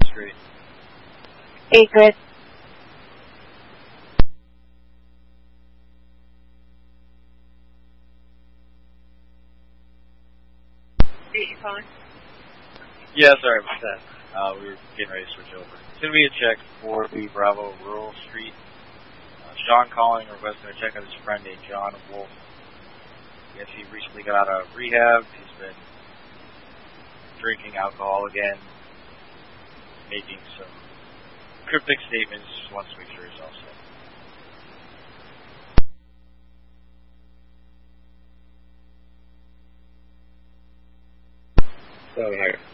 Street. Hey, Chris. You calling? Yeah, sorry about that. We were getting ready to switch over. It's going to be a check for the Bravo Rural Street. Sean calling, requesting a check on his friend named John Wolf. I guess he recently got out of rehab. He's been drinking alcohol again, making some cryptic statements. Just wants to make sure he's all set. So,